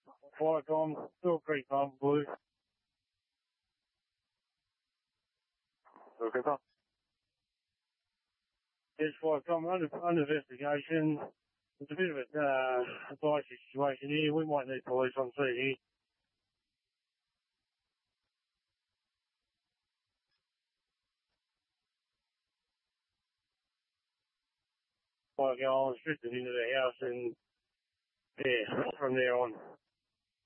Flight time, still pretty comfortable. Okay, pal. Yes, flight time, under investigation. It's a bit of a dicey situation here. We might need police on scene here. Might go on, restricted into the house and, yeah, from there on.